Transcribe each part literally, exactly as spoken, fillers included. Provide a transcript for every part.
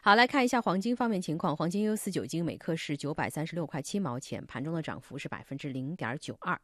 好，来看一下黄金方面情况。黄金 U 四九金每克是九百三十六块七毛钱，盘中的涨幅是百分之零点九二。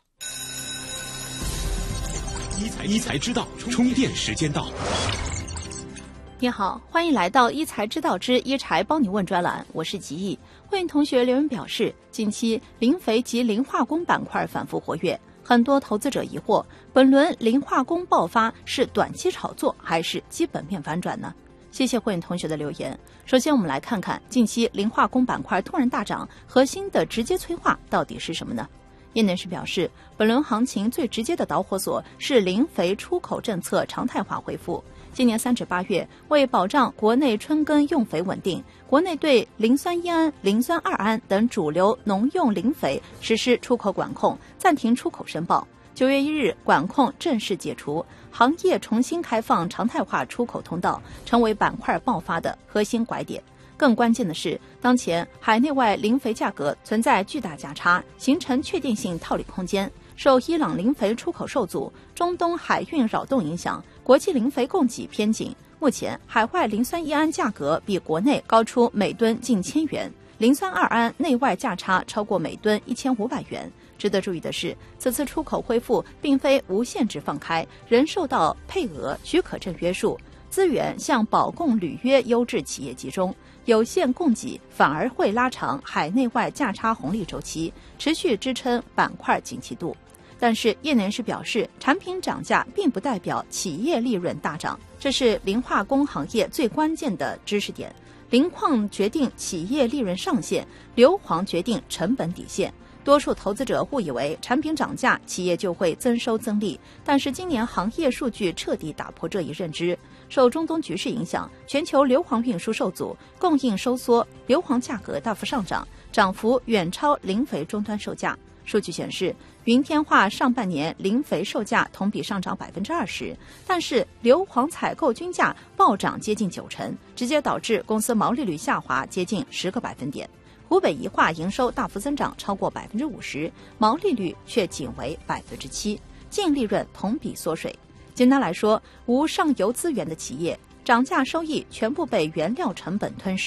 一财一财之道，充电时间到。 你好，欢迎来到一财之道之一柴帮你问专栏，我是吉毅。欢迎同学留言表示，近期磷肥及磷化工板块反复活跃，很多投资者疑惑，本轮磷化工爆发是短期炒作还是基本面反转呢？谢谢慧颖同学的留言。首先我们来看看近期磷化工板块突然大涨，核心的直接催化到底是什么呢？业内人士表示，本轮行情最直接的导火索是磷肥出口政策常态化恢复。今年三至八月，为保障国内春耕用肥稳定，国内对磷酸一胺、磷酸二胺等主流农用磷肥实施出口管控，暂停出口申报。九月一日，管控正式解除，行业重新开放常态化出口通道，成为板块爆发的核心拐点。更关键的是，当前海内外磷肥价格存在巨大价差，形成确定性套利空间。受伊朗磷肥出口受阻、中东海运扰动影响，国际磷肥供给偏紧。目前，海外磷酸一胺价格比国内高出每吨近千元，磷酸二胺内外价差超过每吨一千五百元。值得注意的是，此次出口恢复并非无限制放开，仍受到配额、许可证约束，资源向保供履约优质企业集中，有限供给反而会拉长海内外价差红利周期，持续支撑板块景气度。但是业内人士表示，产品涨价并不代表企业利润大涨，这是磷化工行业最关键的知识点。磷矿决定企业利润上限，硫磺决定成本底线。多数投资者误以为产品涨价，企业就会增收增利，但是今年行业数据彻底打破这一认知。受中东局势影响，全球硫磺运输受阻，供应收缩，硫磺价格大幅上涨，涨幅远超磷肥终端售价。数据显示，云天化上半年磷肥售价同比上涨百分之二十，但是硫磺采购均价暴涨接近九成，直接导致公司毛利率下滑接近十个百分点。湖北宜化营收大幅增长超过百分之五十，毛利率却仅为百分之七，净利润同比缩水。简单来说，无上游资源的企业，涨价收益全部被原料成本吞噬。